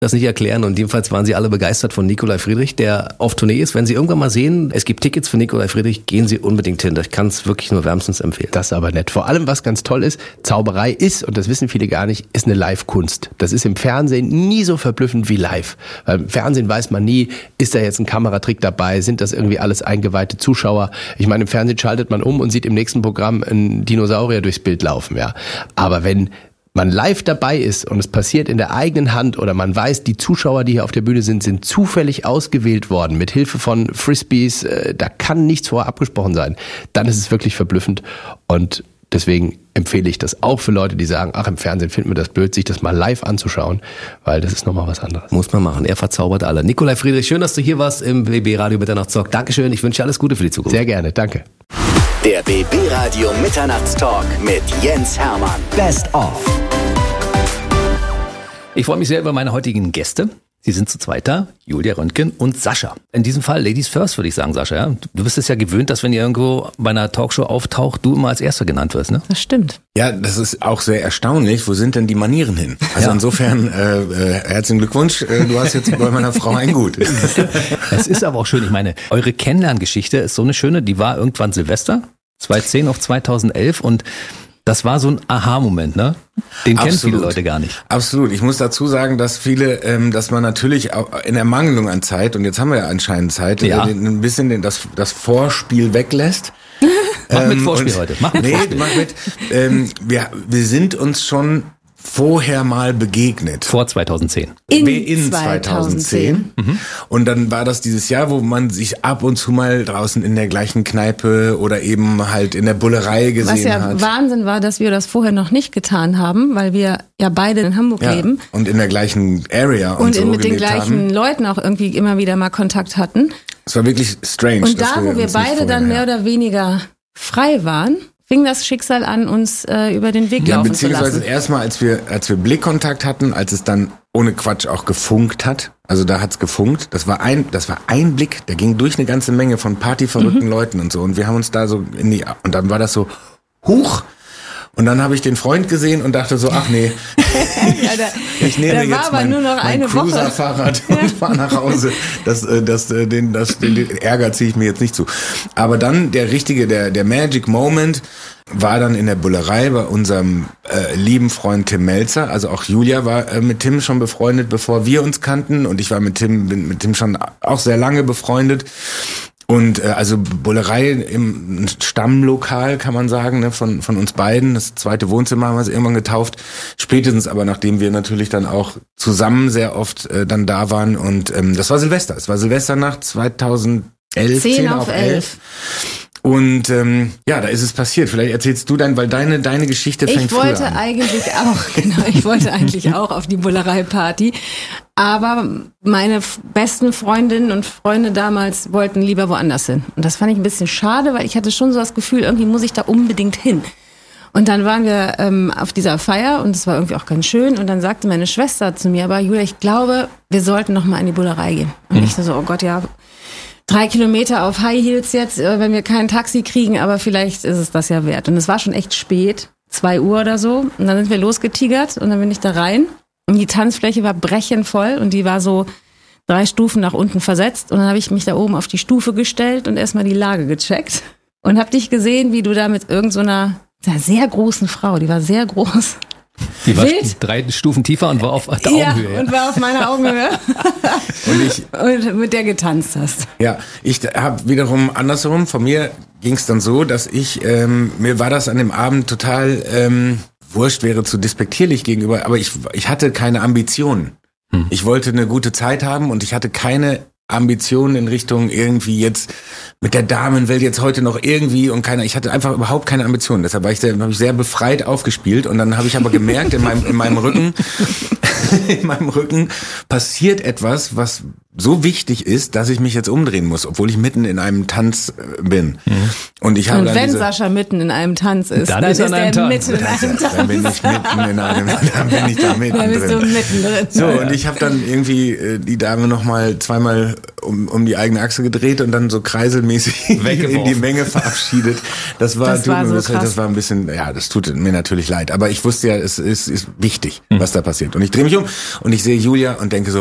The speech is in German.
das nicht erklären. Und jedenfalls waren sie alle begeistert von Nikolai Friedrich, der auf Tournee ist. Wenn Sie irgendwann mal sehen, es gibt Tickets für Nikolai Friedrich, gehen Sie unbedingt hin. Ich kann es wirklich nur wärmstens empfehlen. Das ist aber nett. Vor allem, was ganz toll ist, Zauberei ist, und das wissen viele gar nicht, ist eine Live-Kunst. Das ist im Fernsehen nie so verblüffend wie live. Weil im Fernsehen weiß man nie, ist da jetzt ein Kameratrick dabei, sind das irgendwie alles eingeweihte Zuschauer. Ich meine, im Fernsehen schaltet man um und sieht im nächsten Programm einen Dinosaurier durchs Bild laufen. Ja. Aber wenn man live dabei ist und es passiert in der eigenen Hand oder man weiß, die Zuschauer, die hier auf der Bühne sind zufällig ausgewählt worden mit Hilfe von Frisbees, da kann nichts vorher abgesprochen sein, dann ist es wirklich verblüffend und deswegen empfehle ich das auch für Leute, die sagen, ach, im Fernsehen finden wir das blöd, sich das mal live anzuschauen, weil das ist nochmal was anderes. Muss man machen, er verzaubert alle. Nikolai Friedrich, schön, dass du hier warst im BB Radio Mitternachtstalk. Dankeschön, ich wünsche dir alles Gute für die Zukunft. Sehr gerne, danke. Der BB Radio Mitternachtstalk mit Jens Hermann. Best of. Ich freue mich sehr über meine heutigen Gäste. Sie sind zu zweit da, Julia Röntgen und Sascha. In diesem Fall Ladies first, würde ich sagen, Sascha. Ja? Du bist es ja gewöhnt, dass wenn ihr irgendwo bei einer Talkshow auftaucht, du immer als Erster genannt wirst, ne? Das stimmt. Ja, das ist auch sehr erstaunlich. Wo sind denn die Manieren hin? Also insofern, herzlichen Glückwunsch. Du hast jetzt bei meiner Frau ein Gut. Es ist aber auch schön. Ich meine, eure Kennenlerngeschichte ist so eine schöne, die war irgendwann Silvester, 2010 auf 2011 und das war so ein Aha-Moment, ne? Den kennen viele Leute gar nicht. Absolut. Ich muss dazu sagen, dass viele, dass man natürlich auch in Ermangelung an Zeit, und jetzt haben wir ja anscheinend Zeit, ein bisschen das Vorspiel weglässt. Mach mit Vorspiel heute. Mach mit Vorspiel. Mach mit. Wir sind uns schon vorher mal begegnet. Vor 2010. In 2010. Mhm. Und dann war das dieses Jahr, wo man sich ab und zu mal draußen in der gleichen Kneipe oder eben halt in der Bullerei gesehen hat. Was ja Wahnsinn war, dass wir das vorher noch nicht getan haben, weil wir ja beide in Hamburg leben. Und in der gleichen Area und so mit den gleichen Leuten auch irgendwie immer wieder mal Kontakt hatten. Es war wirklich strange. Und da, wo wir beide dann mehr oder weniger frei waren, fing das Schicksal an, uns über den Weg laufen zu lassen. Beziehungsweise erstmal, als wir Blickkontakt hatten, als es dann ohne Quatsch auch gefunkt hat, also da hat's gefunkt, das war ein Blick, der ging durch eine ganze Menge von partyverrückten Leuten und so und wir haben uns da so und dann war das so, huch. Und dann habe ich den Freund gesehen und dachte so, ach nee, ich nehme jetzt mein Cruiser-Fahrrad und fahre nach Hause. Den Ärger ziehe ich mir jetzt nicht zu. Aber dann der Magic Moment war dann in der Bullerei bei unserem lieben Freund Tim Melzer. Also auch Julia war mit Tim schon befreundet, bevor wir uns kannten. Und ich bin mit Tim schon auch sehr lange befreundet. Und also Bullerei im Stammlokal, kann man sagen, ne, von uns beiden. Das zweite Wohnzimmer haben wir es irgendwann getauft. Spätestens aber, nachdem wir natürlich dann auch zusammen sehr oft dann da waren. Und das war Silvester. Es war Silvesternacht 2011. 10 auf 11. Und da ist es passiert. Vielleicht erzählst du dann, weil deine Geschichte fängt früher an. Ich wollte eigentlich auch auf die Bullerei-Party. Aber meine besten Freundinnen und Freunde damals wollten lieber woanders hin. Und das fand ich ein bisschen schade, weil ich hatte schon so das Gefühl, irgendwie muss ich da unbedingt hin. Und dann waren wir auf dieser Feier und es war irgendwie auch ganz schön. Und dann sagte meine Schwester zu mir, aber Julia, ich glaube, wir sollten noch mal in die Bullerei gehen. Und ich so, oh Gott, ja, 3 Kilometer auf High Heels jetzt, wenn wir kein Taxi kriegen, aber vielleicht ist es das ja wert. Und es war schon echt spät, 2 Uhr oder so. Und dann sind wir losgetigert und dann bin ich da rein. Und die Tanzfläche war brechend in und die war so 3 Stufen nach unten versetzt. Und dann habe ich mich da oben auf die Stufe gestellt und erstmal die Lage gecheckt. Und habe dich gesehen, wie du da mit irgend so einer sehr großen Frau, die war sehr groß. Die war 3 Stufen tiefer und war auf der Augenhöhe. Ja, und war auf meiner Augenhöhe. und mit der getanzt hast. Ja, ich habe wiederum andersherum, von mir ging es dann so, dass mir war das an dem Abend total wurscht, wäre zu despektierlich gegenüber, aber ich hatte keine Ambitionen. Ich wollte eine gute Zeit haben und ich hatte keine Ambitionen in Richtung irgendwie jetzt mit der Damenwelt jetzt heute noch irgendwie ich hatte einfach überhaupt keine Ambitionen. Deshalb habe ich sehr befreit aufgespielt und dann habe ich aber gemerkt, in meinem Rücken passiert etwas, was so wichtig ist, dass ich mich jetzt umdrehen muss, obwohl ich mitten in einem Tanz bin. Und ich habe Und dann wenn Sascha mitten in einem Tanz ist, Dann ist er in einem er Tanz. mitten in einem Tanz. dann bin ich mitten in einem, dann bin ich da mitten Dann bist du drin. mittendrin. So, und ich habe dann irgendwie die Dame nochmal zweimal um die eigene Achse gedreht und dann so kreiselmäßig in Weggeworfen. die Menge verabschiedet. Das war Das war so das krass. war ein bisschen, ja, das tut mir natürlich leid. Aber ich wusste ja, es ist wichtig, was da passiert. Und ich drehe mich um und ich sehe Julia und denke so,